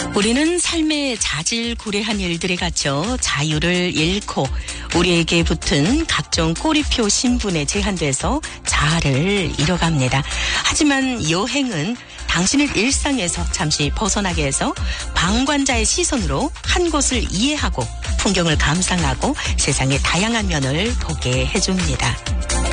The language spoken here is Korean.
우리는 삶의 자질구레한 일들에 갇혀 자유를 잃고 우리에게 붙은 각종 꼬리표 신분에 제한돼서 자아를 잃어갑니다. 하지만 여행은 당신을 일상에서 잠시 벗어나게 해서 방관자의 시선으로 한 곳을 이해하고 풍경을 감상하고 세상의 다양한 면을 보게 해줍니다.